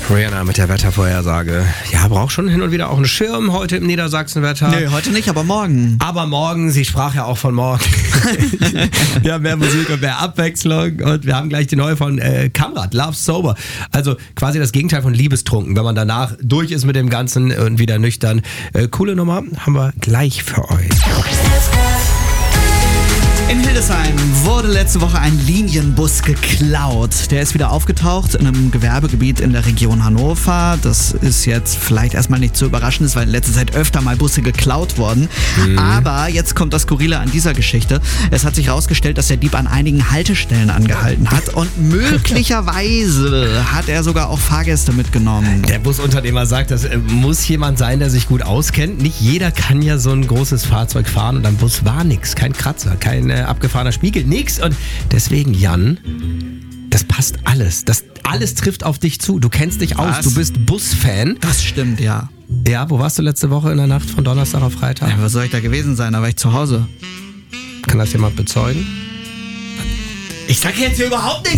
Rihanna mit der Wettervorhersage. Ja, braucht schon hin und wieder auch einen Schirm heute im Niedersachsenwetter. Nö, heute nicht, aber morgen. Aber morgen, sie sprach ja auch von morgen. Wir haben mehr Musik und mehr Abwechslung und wir haben gleich die neue von Kamrat, Love Sober. Also quasi das Gegenteil von Liebestrunken, wenn man danach durch ist mit dem Ganzen und wieder nüchtern. Coole Nummer haben wir gleich für euch. In Hildesheim wurde letzte Woche ein Linienbus geklaut. Der ist wieder aufgetaucht in einem Gewerbegebiet in der Region Hannover. Das ist jetzt vielleicht erstmal nicht so überraschend, weil in letzter Zeit öfter mal Busse geklaut wurden. Aber jetzt kommt das Skurrile an dieser Geschichte. Es hat sich herausgestellt, dass der Dieb an einigen Haltestellen angehalten hat und möglicherweise hat er sogar auch Fahrgäste mitgenommen. Der Busunternehmer sagt, das muss jemand sein, der sich gut auskennt. Nicht jeder kann ja so ein großes Fahrzeug fahren und am Bus war nichts, kein Kratzer, kein abgefahrener Spiegel, nix. Und deswegen, Jan, das passt alles. Das alles trifft auf dich zu. Du kennst dich aus. Du bist Busfan. Das stimmt, ja. Ja, wo warst du letzte Woche in der Nacht von Donnerstag auf Freitag? Ja, was soll ich da gewesen sein? Da war ich zu Hause. Kann das jemand bezeugen? Ich sag jetzt hier überhaupt nichts.